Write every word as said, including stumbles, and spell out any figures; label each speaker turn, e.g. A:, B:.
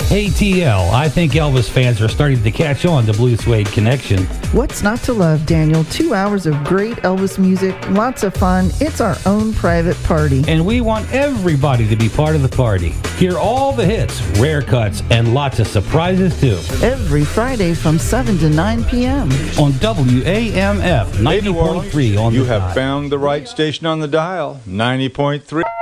A: A T L. I think Elvis fans are starting to catch on to Blue Suede Connection.
B: What's not to love, Daniel? Two hours of great Elvis music, lots of fun. It's our own private party.
A: And we want everybody to be part of the party. Hear all the hits, rare cuts, and lots of surprises too.
B: Every Friday from seven to nine p.m.
A: on W A M F ninety point three on
C: you
A: the
C: have
A: dot.
C: found the right station on the dial, ninety point three.